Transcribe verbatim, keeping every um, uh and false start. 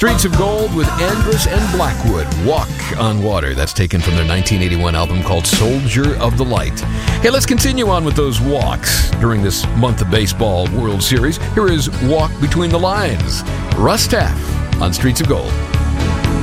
Streets of Gold with Andrus and Blackwood, Walk on Water. That's taken from their nineteen eighty-one album called Soldier of the Light. Hey, let's continue on with those walks during this month of baseball World Series. Here is Walk Between the Lines. Russ Taff on Streets of Gold.